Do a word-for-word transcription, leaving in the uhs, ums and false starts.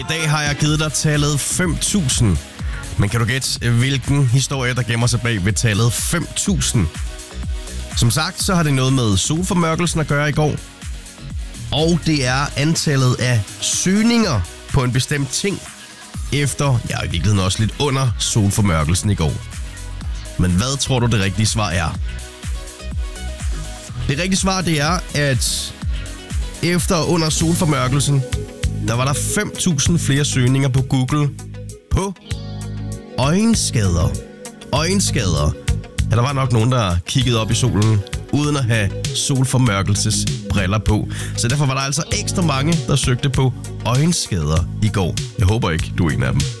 I dag har jeg givet dig tallet fem tusind. Men kan du gætte, hvilken historie, der gemmer sig bag ved tallet fem tusind? Som sagt, så har det noget med solformørkelsen at gøre i går. Og det er antallet af søgninger på en bestemt ting efter, ja i virkeligheden også lidt under solformørkelsen i går. Men hvad tror du det rigtige svar er? Det rigtige svar det er, at efter og under solformørkelsen, der var der fem tusind flere søgninger på Google på øjenskader. Øjenskader. Ja, der var nok nogen, der kiggede op i solen uden at have solformørkelsesbriller på. Så derfor var der altså ekstra mange, der søgte på øjenskader i går. Jeg håber ikke, du er en af dem.